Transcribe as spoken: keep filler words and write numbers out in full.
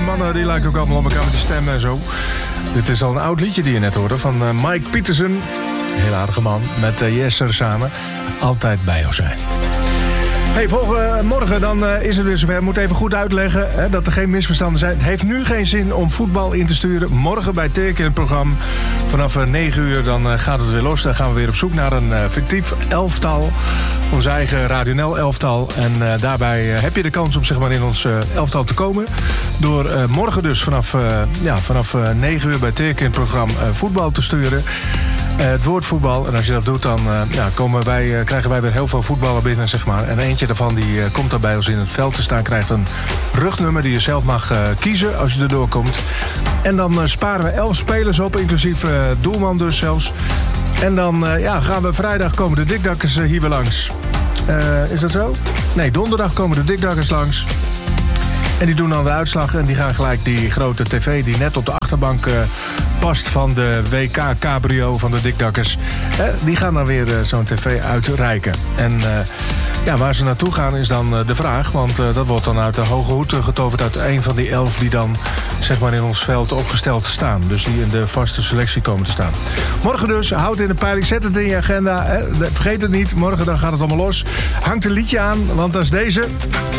mannen die lijken ook allemaal op elkaar met die stemmen en zo. Dit is al een oud liedje die je net hoorde van uh, Mike Pietersen. Een heel aardige man, met uh, Jesser samen. Altijd bij jou zijn. Hey, volgende morgen dan uh, is het weer zover. Ik moet even goed uitleggen hè, dat er geen misverstanden zijn. Het heeft nu geen zin om voetbal in te sturen. Morgen bij Teken in het programma. Vanaf uh, negen uur dan uh, gaat het weer los. Dan gaan we weer op zoek naar een uh, fictief elftal. Ons eigen Radio N L elftal. En uh, daarbij uh, heb je de kans om zeg maar, in ons uh, elftal te komen. Door uh, morgen dus vanaf, uh, ja, vanaf uh, negen uur bij Teken in het programma uh, voetbal te sturen. Uh, het woord voetbal. En als je dat doet, dan uh, ja, komen wij, uh, krijgen wij weer heel veel voetballen binnen, zeg maar. En eentje daarvan die uh, komt dan bij ons in het veld te staan. Krijgt een rugnummer die je zelf mag uh, kiezen als je erdoor komt. En dan uh, sparen we elf spelers op, inclusief uh, doelman dus zelfs. En dan uh, ja, gaan we vrijdag komen de dikdakkers uh, hier weer langs. Uh, is dat zo? Nee, donderdag komen de dikdakkers langs. En die doen dan de uitslag en die gaan gelijk die grote tv die net op de achterbank uh, past van de W K Cabrio van de dikdakkers. Eh, die gaan dan weer uh, zo'n tv uitreiken. En uh, ja, waar ze naartoe gaan is dan uh, de vraag. Want uh, dat wordt dan uit de hoge hoed uh, getoverd uit een van die elf die dan zeg maar in ons veld opgesteld staan. Dus die in de vaste selectie komen te staan. Morgen dus, houd in de peiling, zet het in je agenda. Hè. Vergeet het niet, morgen dan gaat het allemaal los. Hangt een liedje aan, want dat is deze.